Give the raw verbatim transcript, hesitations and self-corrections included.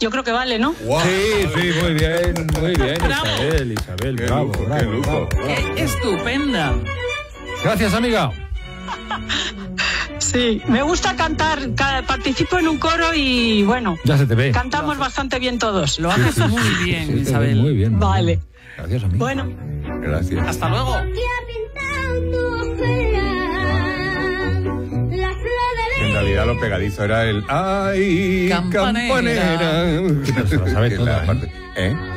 Yo creo que vale, ¿no? Wow. Sí, sí, muy bien, muy bien, Bravo. Isabel, Isabel, Qué bravo, lujo, bravo, qué lujo. bravo. ¡Qué estupenda! Gracias, amiga. Sí, me gusta cantar, ca- participo en un coro y bueno, Ya se te ve. cantamos bastante bien todos. Lo haces muy bien, Sí, te ve Isabel. muy bien. muy Vale. bien. Gracias, amiga. Bueno, Gracias. Hasta luego. En realidad lo pegadizo era el ay, Campanera. campanera. Pero se lo sabe Que toda, la ¿eh? parte- ¿Eh?